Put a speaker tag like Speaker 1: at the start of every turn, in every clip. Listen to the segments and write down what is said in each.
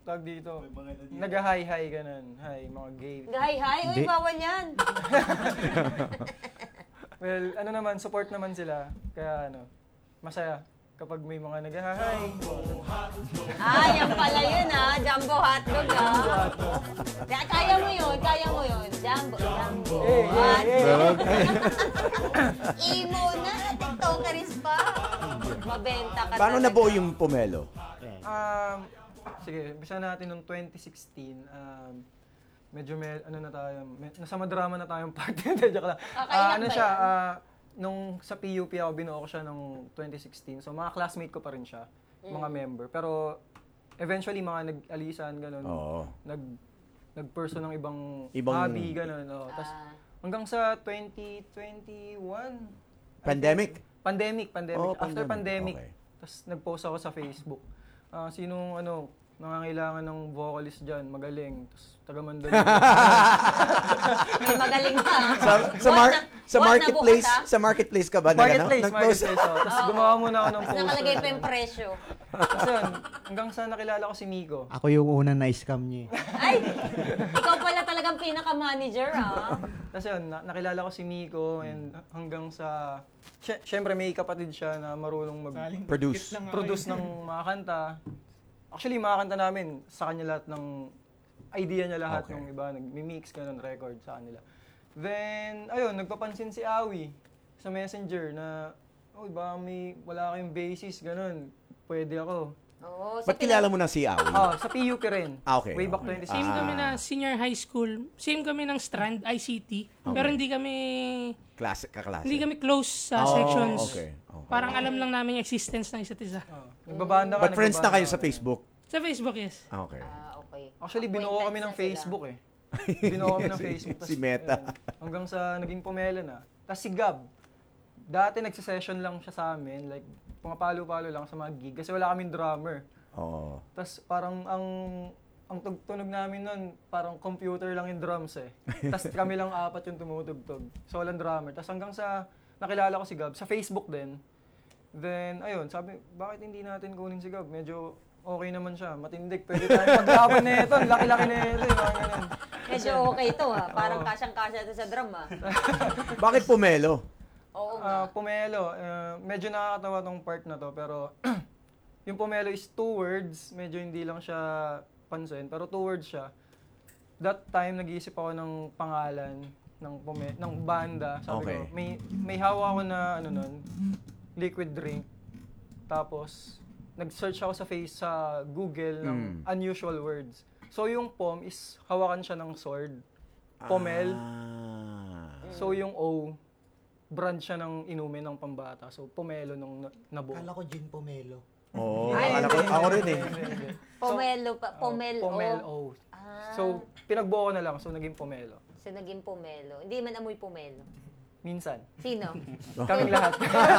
Speaker 1: tawag dito, nag-hi-hi ganun. Hi, mga gay.
Speaker 2: Hi, uy, bawal yan.
Speaker 1: Well, ano naman, support naman sila. Kaya masaya kapag may mga nag-hi.
Speaker 2: Yan pala yun Jumbo hotdog Kaya mo yun. Jumbo hotdog. Imo na, tiktokeris pa. Mabenta ka
Speaker 3: Paano nabuo yung Pomelo?
Speaker 1: Sige, umpisa natin noong 2016. Medyo nasa madrama na tayong party. Joke lang. Nung sa PUP ako, binuo ko siya noong 2016. So, mga classmate ko pa rin siya, mga member. Pero, eventually, mga nag-alisan, gano'n. Nag-pursue ng ibang hobby, gano'n. Tapos, hanggang sa 2021.
Speaker 3: Pandemic?
Speaker 1: Pandemic. After pandemic.
Speaker 3: Okay.
Speaker 1: Tapos, nag-post ako sa Facebook. Sinong, nangangailangan ng vocalist dyan, magaling. Tapos, taga-Mandaluyong.
Speaker 2: May magaling ka.
Speaker 3: Sa marketplace ka ba?
Speaker 1: Marketplace. Tapos gumawa muna ako ng poster.
Speaker 2: Nakalagay pa yung presyo.
Speaker 1: Tapos yun, hanggang sa nakilala ko si Miko.
Speaker 4: Ako yung unang na-scam niya.
Speaker 2: Ay! Ikaw pala talagang pinaka-manager,
Speaker 1: Tapos yun, nakilala ko si Miko and hanggang sa... Siyempre may kapatid siya na marunong mag-produce ng mga kanta. Actually, mga kanta namin, sa kanya lahat ng idea niya lahat ng iba, nag-mix, ganun, record sa kanila. Then, ayun, nagpapansin si Awi sa Messenger na, wala kayong basis, ganun, pwede ako.
Speaker 3: Ba't kilala mo na si Awi?
Speaker 1: Sa PUP rin.
Speaker 3: Okay.
Speaker 1: Way back 2016.
Speaker 5: Same kami na senior high school. Same kami ng Strand, ICT. Pero hindi kami...
Speaker 3: Kaklase.
Speaker 5: Hindi kami close sa sections.
Speaker 3: Okay.
Speaker 5: Parang alam lang namin yung existence ng isa't isa.
Speaker 1: Nagbabanda ka.
Speaker 3: But friends na kayo sa Facebook?
Speaker 5: Sa Facebook, yes.
Speaker 3: Okay.
Speaker 2: Okay.
Speaker 1: Actually, binuo kami ng Facebook Binuo kami ng Facebook.
Speaker 3: Si Meta.
Speaker 1: Hanggang sa naging Pomelo na. Tapos si Gab, dati nagsisession lang siya sa amin, like, pumapalo-palo lang sa mga gig kasi wala kaming drummer. Tapos parang ang tugtunog namin nun, parang computer lang yung drums Tapos kami lang 4 yung tumutugtog. So walang drummer. Tapos hanggang sa nakilala ko si Gab, sa Facebook din. Then, ayun, sabi, bakit hindi natin kunin si Gab? Medyo okay naman siya, matindig. Pwede tayo paglaban na ito, laki-laki na ito.
Speaker 2: Medyo okay ito parang kasyang-kasya ito sa drum
Speaker 3: Bakit Pomelo?
Speaker 2: Oo nga.
Speaker 1: Pomelo, medyo nakakatawa tong part na to, pero yung Pomelo is 2 words, medyo hindi lang siya pansin, pero 2 words siya. That time, nag-iisip ako ng pangalan ng banda. Sabi ko, may hawak ako na liquid drink. Tapos, nag-search ako sa Google ng unusual words. So, yung pom is hawakan siya ng sword. Pomel. So, yung O, brand siya ng inumin ng pambata. So, Pomelo nung nabuo.
Speaker 4: Kala ko gin pomelo.
Speaker 3: Ako rin
Speaker 2: Pomelo.
Speaker 1: Pomelo. So, pinagbuo ko na lang. So, naging Pomelo.
Speaker 2: So, naging Pomelo. Hindi man amoy Pomelo.
Speaker 1: Minsan.
Speaker 2: Sino?
Speaker 1: Kaming lahat.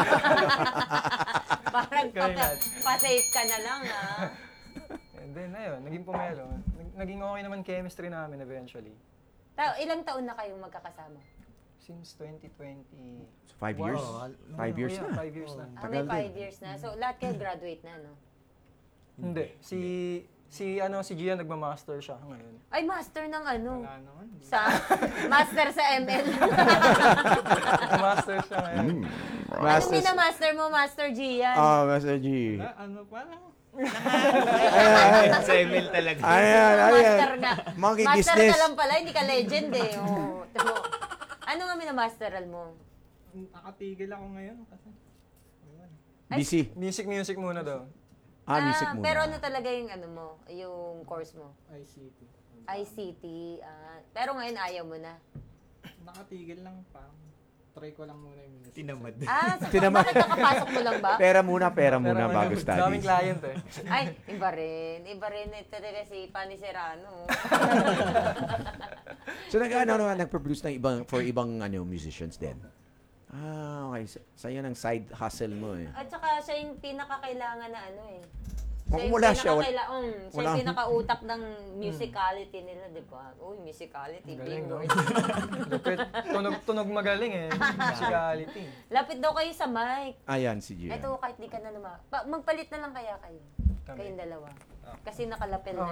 Speaker 2: Parang pa-safe ka na lang,
Speaker 1: And then, ayun, naging Pomelo. Naging okay naman chemistry namin eventually.
Speaker 2: Ilang taon na kayong magkakasama?
Speaker 1: Since 2020.
Speaker 3: 5 years? 5 years na.
Speaker 1: 5 years na.
Speaker 2: May 5 years na. So, lahat kayo graduate na, no?
Speaker 1: Hindi. Si Gian nagma-master siya ngayon.
Speaker 2: Ay, master ng ano?
Speaker 1: Wala naman.
Speaker 2: Master sa ML.
Speaker 1: Master siya ngayon.
Speaker 2: Anong minamaster mo, Master Gian?
Speaker 3: Master G.
Speaker 1: Parang?
Speaker 4: Sa email talaga.
Speaker 2: Master na.
Speaker 3: Monkey
Speaker 2: Master
Speaker 3: business.
Speaker 2: ka lang pala, hindi ka legend Ano nga minamasteral mo?
Speaker 1: Nakatigil ako ngayon kasi.
Speaker 3: Busy.
Speaker 1: Music muna daw.
Speaker 3: Music muna.
Speaker 2: Pero ano talaga yung yung course mo?
Speaker 1: ICT.
Speaker 2: ICT. Pero ngayon ayaw mo na.
Speaker 1: Nakatigil lang pa. Try ko lang muna yung music.
Speaker 4: Tinamad.
Speaker 2: Bakit nakapasok mo lang ba?
Speaker 3: Pera muna bago studies.
Speaker 1: Daming client
Speaker 2: Ay, iba rin. Iba rin talaga si Pani Serrano.
Speaker 3: So nag-produce ng ibang musicians din. Okay. Sa'yo ng side hustle mo
Speaker 2: At saka siya yung pinakakailangan na
Speaker 3: siya
Speaker 2: yung pinakautak ng musicality nila, di ba? Uy, musicality, big word.
Speaker 1: Tunog magaling musicality.
Speaker 2: Lapit daw kayo sa mic.
Speaker 3: Ayan, si Gian.
Speaker 2: Ito, kahit di ka na magpalit na lang kaya kayo. Kayong dalawa. Kasi nakalapil na.